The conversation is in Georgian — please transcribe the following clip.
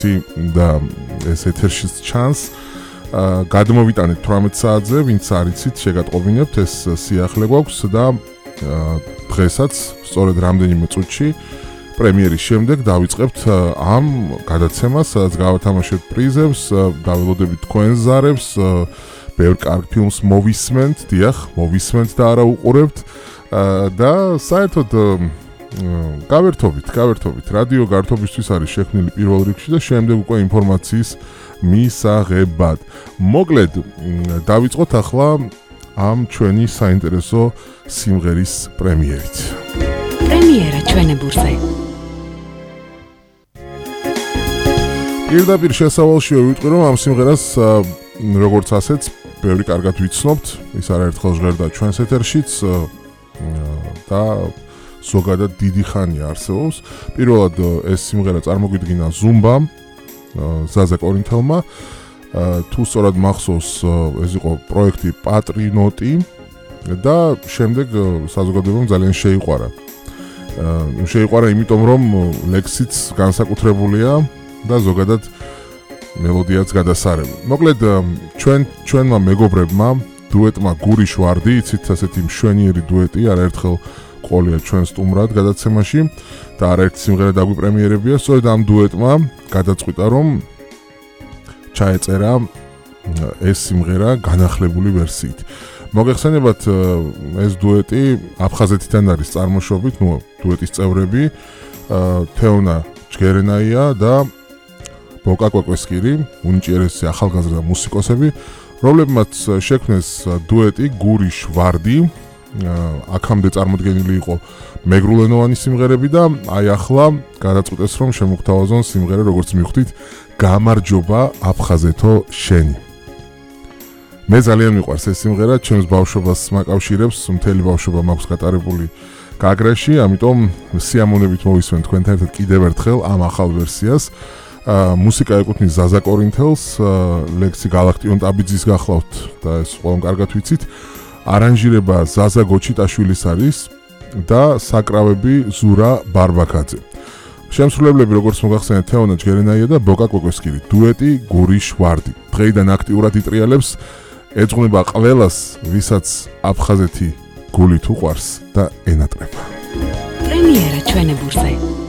და ეს ეთერშიც ჩანს. გადმოვიტანეთ 18 საათზე, ვინც არ იცით, შეგატყობინებთ, ეს სიახლე გვაქვს და დღესაც სწორედ რამდენიმე წუთში პრემიერის შემდეგ დავიწყებთ ამ გადაცემას, სადაც გავათამაშებთ პრიზებს, დაველოდებით თქვენს ზარებს, ბევრ კარგ ფილმს მოვისმენთ, დიახ, მოვისმენთ და არა უყურებთ და საერთოდ გავერთობით. რადიო გართობისთვის არის შექმნილი პირველ რიგში და შემდეგ უკვე ინფორმაციის მისაღებად. მოკლედ, დავიწყოთ ახლა ამ ჩვენი საინტერესო სიმღერის პრემიერით. პრემიერა ჩვენებურზე. პირდაპირ შესავალში ვიტყვი, რომ ამ სიმღერას როგორც ასეც ბევრი კარგად ვიცნობთ, ის არაერთხელ ჟღერდა ჩვენს ეთერშიც და ზოგადად დიდი ხანია არსებობს. პირველად ეს სიმღერა წარმოგვიდგინა ზუმბამ, ზაზა კორინთელმა. თუ სწორად მახსოვს, ეს იყო პროექტი პატრინოტი და შემდეგ საზოგადოებამ ძალიან შეიყვარა. შეიყვარა იმიტომ, რომ ლექსიც განსაკუთრებულია და ზოგადად მელოდიაც გადასარევი. მოკლედ, ჩვენმა მეგობრებმა, დუეტმა გურიშ ვარდი, იცით ასეთი მშვენიერი დუეტი, არაერთხელ ყოლია ჩვენ სტუმრად გადაცემაში და არაერთი სიმღერა დაგვიპრემიერებია. სწორედ ამ დუეტმა გადაწყვიტა, რომ ჩაეწერა ეს სიმღერა განახლებული ვერსიით. მოგეხსენებათ, ეს დუეტი აფხაზეთიდან არის წარმოშობით, დუეტის წევრები თეონა ჯგერენაია და ბოკა კვეკვესკირი, უნიჭიერესი ახალგაზრდა მუსიკოსები, რომლებმაც შექმნეს დუეტი გურიშ ვარდი. აქამდე წარმოდგენილი იყო მეგრულენოვანი სიმღერები და აი ახლა გადაწყვიტეს, რომ შემოგთავაზონ სიმღერა, როგორც მივხვდით, გამარჯობა აფხაზეთო შენი. მე ძალიან მიყვარს ეს სიმღერა, ჩემს ბავშვობას მაკავშირებს, მთელი ბავშვობა მაქვს გატარებული გაგრაში, ამიტომ სიამოვნებით მოვისმენ თქვენთან ერთად კიდევ ერთხელ ამ ახალ ვერსიას. მუსიკა ეკუთვნის ზაზა კორინთელს, ლექსი გალაქტიონ ტაბიძის გახლავთ და ეს ყველამ კარგად ვიცით. არანჟირება ზაზა გოჩიტაშვილის არის და საკრავები ზურა ბარბაკაძე. შემსრულებლები, როგორც მოგახსენეთ, თეონა ჯგერენაია და ბოკა კვეკვესკირი, დუეტი გურიშ ვარდი. დღეიდან აქტიურად იტრიალებს, ეძღვნება ყველას, ვისაც აფხაზეთი გულით უყვარს და ენატრება. პრემიერა ჩვენებურზე.